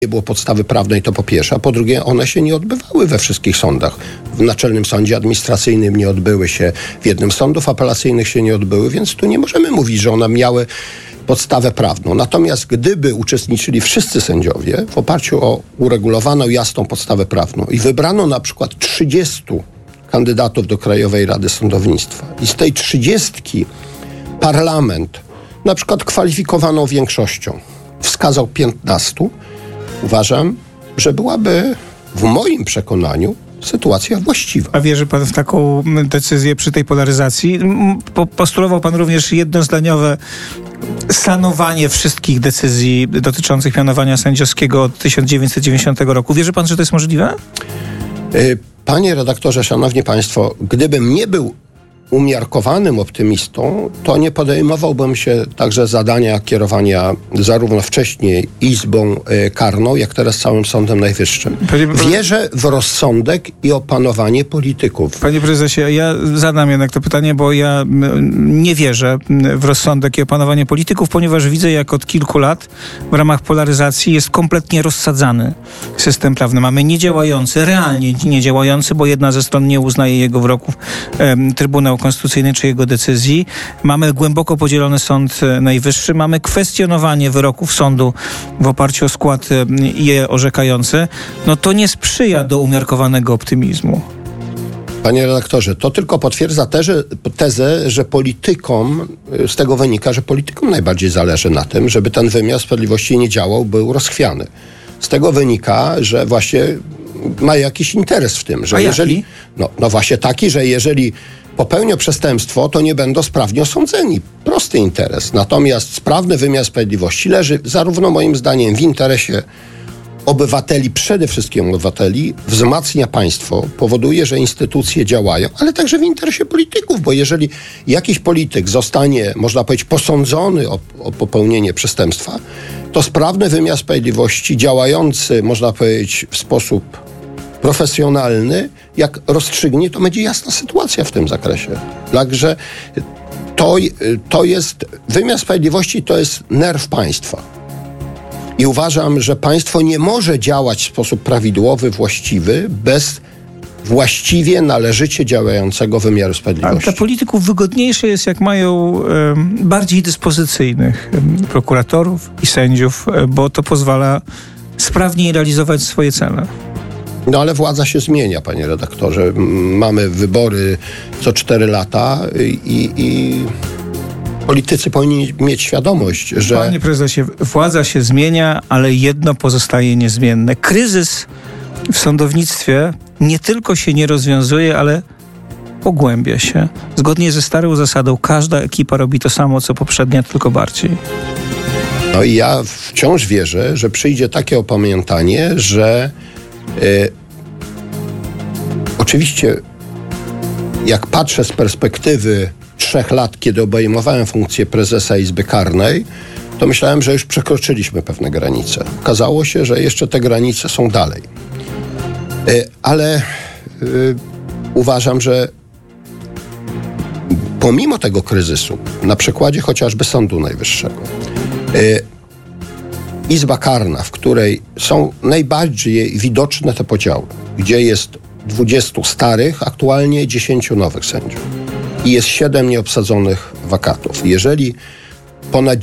nie było podstawy prawnej, to po pierwsze, a po drugie, one się nie odbywały we wszystkich sądach. W Naczelnym Sądzie Administracyjnym nie odbyły się, w jednym z sądów apelacyjnych się nie odbyły, więc tu nie możemy mówić, że one miały podstawę prawną. Natomiast gdyby uczestniczyli wszyscy sędziowie w oparciu o uregulowaną, jasną podstawę prawną i wybrano na przykład 30 kandydatów do Krajowej Rady Sądownictwa i z tej 30 parlament na przykład kwalifikowaną większością wskazał 15, uważam, że byłaby w moim przekonaniu sytuacja właściwa. A wierzy pan w taką decyzję przy tej polaryzacji? Postulował pan również jednozdaniowe stanowanie wszystkich decyzji dotyczących mianowania sędziowskiego od 1990 roku. Wierzy pan, że to jest możliwe? Panie redaktorze, szanowni państwo, gdybym nie był umiarkowanym optymistą, to nie podejmowałbym się także zadania kierowania zarówno wcześniej Izbą Karną, jak teraz całym Sądem Najwyższym. Wierzę w rozsądek i opanowanie polityków. Panie prezesie, ja zadam jednak to pytanie, bo ja nie wierzę w rozsądek i opanowanie polityków, ponieważ widzę, jak od kilku lat w ramach polaryzacji jest kompletnie rozsadzany system prawny. Mamy niedziałający, realnie niedziałający, bo jedna ze stron nie uznaje jego wyroków, Trybunał Konstytucyjny czy jego decyzji. Mamy głęboko podzielony Sąd Najwyższy. Mamy kwestionowanie wyroków sądu w oparciu o skład je orzekający. No to nie sprzyja do umiarkowanego optymizmu. Panie redaktorze, to tylko potwierdza tezę, że politykom, z tego wynika, że politykom najbardziej zależy na tym, żeby ten wymiar sprawiedliwości nie działał, był rozchwiany. Z tego wynika, że właśnie ma jakiś interes w tym, że a jeżeli... Jaki? No właśnie taki, że jeżeli popełnią przestępstwo, to nie będą sprawnie osądzeni. Prosty interes. Natomiast sprawny wymiar sprawiedliwości leży zarówno moim zdaniem w interesie obywateli, przede wszystkim obywateli, wzmacnia państwo, powoduje, że instytucje działają, ale także w interesie polityków, bo jeżeli jakiś polityk zostanie, można powiedzieć, posądzony o popełnienie przestępstwa, to sprawny wymiar sprawiedliwości działający, można powiedzieć, w sposób profesjonalny, jak rozstrzygnie, to będzie jasna sytuacja w tym zakresie. Także to jest, wymiar sprawiedliwości to jest nerw państwa. I uważam, że państwo nie może działać w sposób prawidłowy, właściwy, bez właściwie, należycie działającego wymiaru sprawiedliwości. Ale dla polityków wygodniejsze jest, jak mają bardziej dyspozycyjnych prokuratorów i sędziów, bo to pozwala sprawniej realizować swoje cele. No ale władza się zmienia, panie redaktorze. Mamy wybory co 4 lata i politycy powinni mieć świadomość, że... Panie prezesie, władza się zmienia, ale jedno pozostaje niezmienne. Kryzys w sądownictwie nie tylko się nie rozwiązuje, ale pogłębia się. Zgodnie ze starą zasadą każda ekipa robi to samo, co poprzednia, tylko bardziej. No i ja wciąż wierzę, że przyjdzie takie opamiętanie, że oczywiście jak patrzę z perspektywy 3 lat, kiedy obejmowałem funkcję prezesa Izby Karnej, to myślałem, że już przekroczyliśmy pewne granice. Okazało się, że jeszcze te granice są dalej. Ale uważam, że pomimo tego kryzysu, na przykładzie chociażby Sądu Najwyższego, Izba Karna, w której są najbardziej widoczne te podziały, gdzie jest 20 starych, aktualnie 10 nowych sędziów i jest 7 nieobsadzonych wakatów. Jeżeli ponad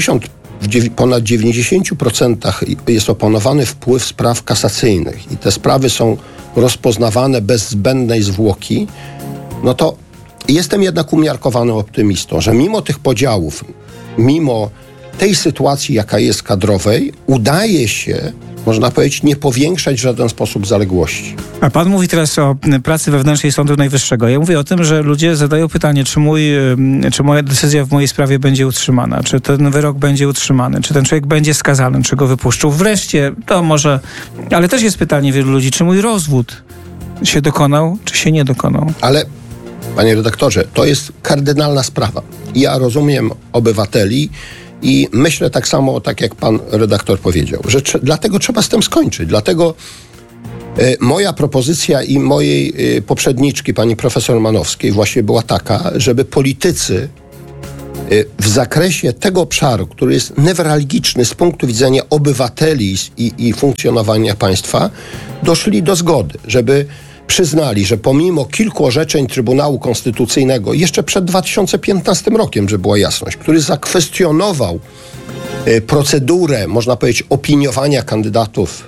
90% jest opanowany wpływ spraw kasacyjnych i te sprawy są rozpoznawane bez zbędnej zwłoki, no to jestem jednak umiarkowanym optymistą, że mimo tych podziałów, mimo tej sytuacji, jaka jest kadrowej, udaje się, można powiedzieć, nie powiększać w żaden sposób zaległości. A pan mówi teraz o pracy wewnętrznej Sądu Najwyższego. Ja mówię o tym, że ludzie zadają pytanie, czy moja decyzja w mojej sprawie będzie utrzymana, czy ten wyrok będzie utrzymany, czy ten człowiek będzie skazany, czy go wypuszczą. Wreszcie, to może, ale też jest pytanie wielu ludzi, czy mój rozwód się dokonał, czy się nie dokonał. Ale, panie redaktorze, to jest kardynalna sprawa. Ja rozumiem obywateli i myślę tak samo, tak jak pan redaktor powiedział, że dlatego trzeba z tym skończyć. Dlatego moja propozycja i mojej poprzedniczki, pani profesor Manowskiej, właśnie była taka, żeby politycy w zakresie tego obszaru, który jest newralgiczny z punktu widzenia obywateli i funkcjonowania państwa, doszli do zgody, żeby przyznali, że pomimo kilku orzeczeń Trybunału Konstytucyjnego, jeszcze przed 2015 rokiem, żeby była jasność, który zakwestionował procedurę, można powiedzieć, opiniowania kandydatów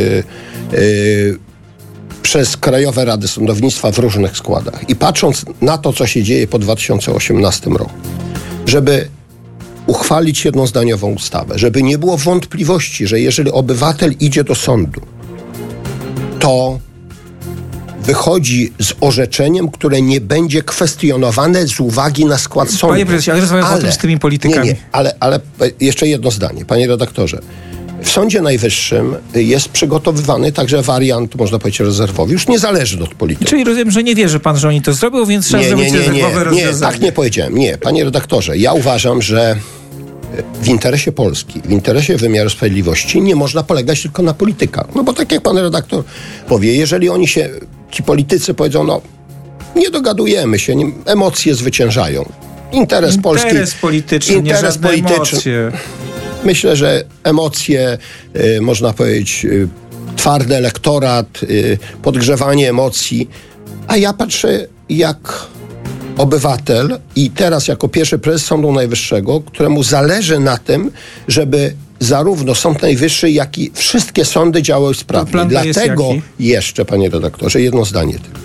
przez Krajowe Rady Sądownictwa w różnych składach. I patrząc na to, co się dzieje po 2018 roku, żeby uchwalić jednozdaniową ustawę, żeby nie było wątpliwości, że jeżeli obywatel idzie do sądu, to wychodzi z orzeczeniem, które nie będzie kwestionowane z uwagi na skład sądu. Panie prezesie, ale rozmawiam o tym z tymi politykami. Nie, ale jeszcze jedno zdanie, panie redaktorze. W Sądzie Najwyższym jest przygotowywany także wariant, można powiedzieć, rezerwowy. Już niezależny od polityki. Czyli rozumiem, że nie wierzy pan, że oni to zrobią, więc trzeba zrobić rezerwowe rozwiązanie. Nie, tak nie powiedziałem. Nie, panie redaktorze, ja uważam, że w interesie Polski, w interesie wymiaru sprawiedliwości nie można polegać tylko na politykach. No bo tak jak pan redaktor powie, jeżeli ci politycy powiedzą, no nie dogadujemy się, emocje zwyciężają. Interes polski. Interes polityczny, nie żadne emocje. Myślę, że emocje, można powiedzieć, twardy elektorat, podgrzewanie emocji. A ja patrzę jak obywatel i teraz jako pierwszy prezes Sądu Najwyższego, któremu zależy na tym, żeby zarówno Sąd Najwyższy, jak i wszystkie sądy działały sprawnie. Dlatego jeszcze, panie redaktorze, jedno zdanie tylko.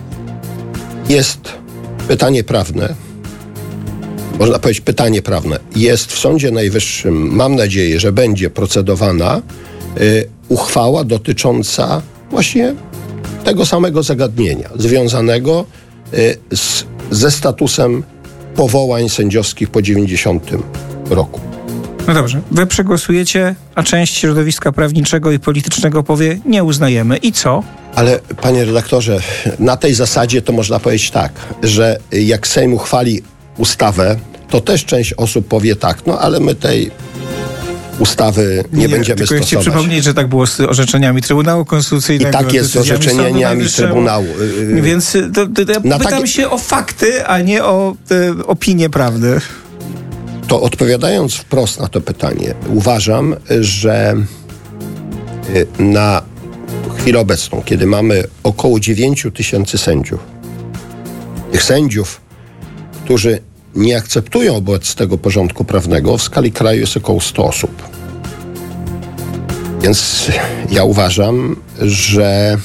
Jest pytanie prawne, można powiedzieć pytanie prawne. Jest w Sądzie Najwyższym, mam nadzieję, że będzie procedowana uchwała dotycząca właśnie tego samego zagadnienia, związanego ze statusem powołań sędziowskich po 90 roku. No dobrze, wy przegłosujecie, a część środowiska prawniczego i politycznego powie, nie uznajemy. I co? Ale panie redaktorze, na tej zasadzie to można powiedzieć tak, że jak Sejm uchwali ustawę, to też część osób powie tak, no ale my tej ustawy nie będziemy tylko stosować. Chcę przypomnieć, że tak było z orzeczeniami Trybunału Konstytucyjnego. I tak jest z orzeczeniami Trybunału. Więc pytam się o fakty, a nie o opinię prawdy. To odpowiadając wprost na to pytanie, uważam, że na chwilę obecną, kiedy mamy około 9 000 sędziów, tych sędziów, którzy nie akceptują obecnego porządku prawnego, w skali kraju jest około 100 osób. Więc ja uważam, że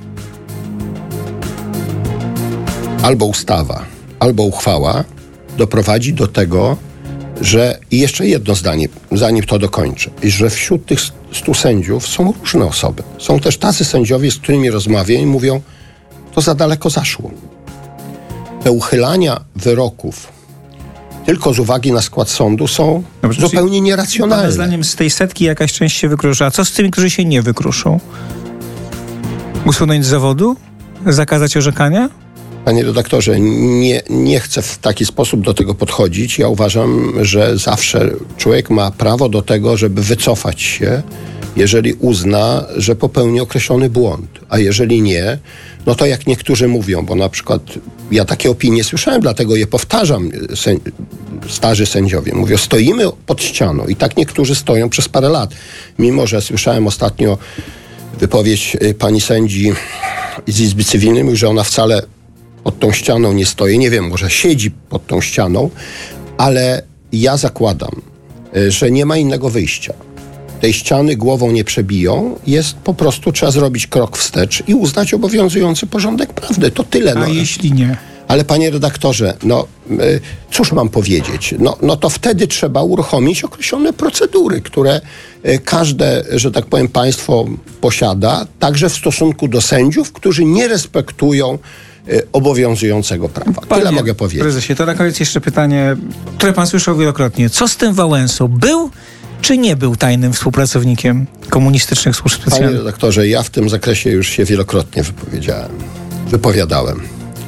albo ustawa, albo uchwała doprowadzi do tego, że i jeszcze jedno zdanie, zanim to dokończę, że wśród tych 100 sędziów są różne osoby. Są też tacy sędziowie, z którymi rozmawiam i mówią, to za daleko zaszło. Te uchylania wyroków tylko z uwagi na skład sądu są zupełnie nieracjonalne. Pana zdaniem z tej setki jakaś część się wykrusza. A co z tymi, którzy się nie wykruszą? Usunąć z zawodu? Zakazać orzekania? Panie redaktorze, nie chcę w taki sposób do tego podchodzić. Ja uważam, że zawsze człowiek ma prawo do tego, żeby wycofać się, jeżeli uzna, że popełni określony błąd. A jeżeli nie, no to jak niektórzy mówią, bo na przykład ja takie opinie słyszałem, dlatego je powtarzam, starzy sędziowie. Mówią, stoimy pod ścianą i tak niektórzy stoją przez parę lat. Mimo że słyszałem ostatnio wypowiedź pani sędzi z Izby Cywilnej, mówi, że ona wcale pod tą ścianą nie stoi. Nie wiem, może siedzi pod tą ścianą, ale ja zakładam, że nie ma innego wyjścia. Tej ściany głową nie przebiją, jest po prostu, trzeba zrobić krok wstecz i uznać obowiązujący porządek prawny. To tyle. A jeśli nie? Ale panie redaktorze, cóż mam powiedzieć? No to wtedy trzeba uruchomić określone procedury, które każde, że tak powiem, państwo posiada, także w stosunku do sędziów, którzy nie respektują obowiązującego prawa. Tyle mogę powiedzieć. Prezesie, to na koniec jeszcze pytanie, które pan słyszał wielokrotnie. Co z tym Wałęsą? Był czy nie był tajnym współpracownikiem komunistycznych służb specjalnych? Panie redaktorze, ja w tym zakresie już się wielokrotnie wypowiadałem.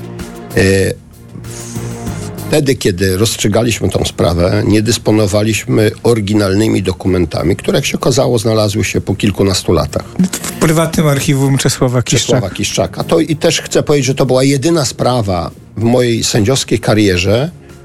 Wtedy, kiedy rozstrzygaliśmy tę sprawę, nie dysponowaliśmy oryginalnymi dokumentami, które, jak się okazało, znalazły się po kilkunastu latach. W prywatnym archiwum Czesława Kiszczaka. To i też chcę powiedzieć, że to była jedyna sprawa w mojej sędziowskiej karierze,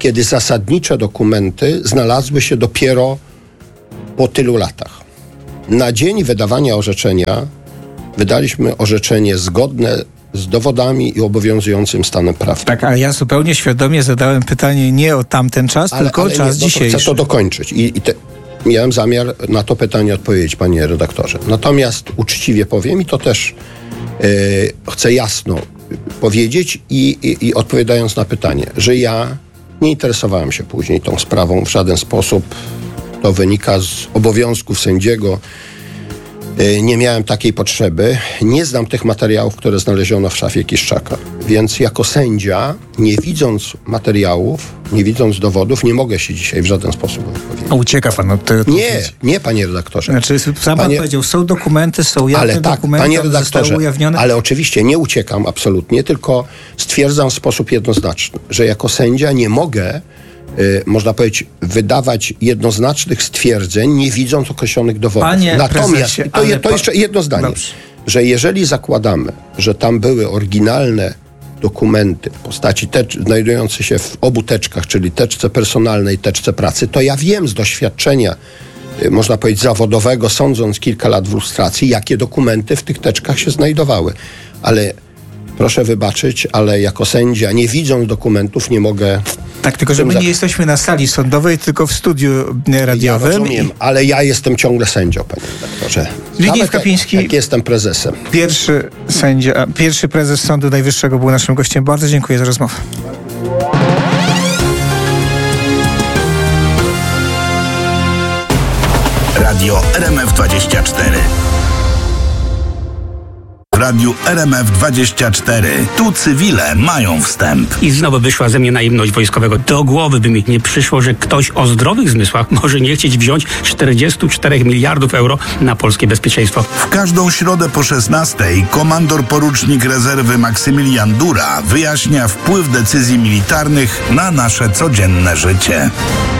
kiedy zasadnicze dokumenty znalazły się dopiero po tylu latach. Na dzień wydawania orzeczenia wydaliśmy orzeczenie zgodne z dowodami i obowiązującym stanem prawnym. Tak, ale ja zupełnie świadomie zadałem pytanie nie o tamten czas, tylko o czas dzisiejszy. Chcę to dokończyć miałem zamiar na to pytanie odpowiedzieć, panie redaktorze. Natomiast uczciwie powiem i to też chcę jasno powiedzieć i odpowiadając na pytanie, że ja nie interesowałem się później tą sprawą w żaden sposób. To wynika z obowiązków sędziego. Nie miałem takiej potrzeby. Nie znam tych materiałów, które znaleziono w szafie Kiszczaka. Więc jako sędzia, nie widząc materiałów, nie widząc dowodów, nie mogę się dzisiaj w żaden sposób wypowiedzieć. Ucieka pan od tego. Nie, panie redaktorze. Znaczy, sam pan powiedział, są dokumenty, są jawne dokumenty, panie redaktorze, ujawnione. Ale oczywiście nie uciekam absolutnie, tylko stwierdzam w sposób jednoznaczny, że jako sędzia nie mogę, można powiedzieć, wydawać jednoznacznych stwierdzeń, nie widząc określonych dowodów. Natomiast, to jeszcze jedno zdanie, dobrze, że jeżeli zakładamy, że tam były oryginalne dokumenty w postaci znajdujące się w obu teczkach, czyli teczce personalnej, teczce pracy, to ja wiem z doświadczenia, można powiedzieć, zawodowego, sądząc kilka lat w lustracji, jakie dokumenty w tych teczkach się znajdowały. Ale proszę wybaczyć, ale jako sędzia, nie widząc dokumentów, nie mogę... Tak, tylko że my nie jesteśmy na sali sądowej, tylko w studiu radiowym. Ja rozumiem, ale ja jestem ciągle sędzią, panie redaktorze. Zbigniew Kapiński, jak jestem prezesem. Pierwszy prezes Sądu Najwyższego był naszym gościem. Bardzo dziękuję za rozmowę. Radio RMF24. W Radiu RMF24. Tu cywile mają wstęp. I znowu wyszła ze mnie naiwność wojskowego. Do głowy by mi nie przyszło, że ktoś o zdrowych zmysłach może nie chcieć wziąć 44 miliardów euro na polskie bezpieczeństwo. W każdą środę po 16:00 komandor porucznik rezerwy Maksymilian Dura wyjaśnia wpływ decyzji militarnych na nasze codzienne życie.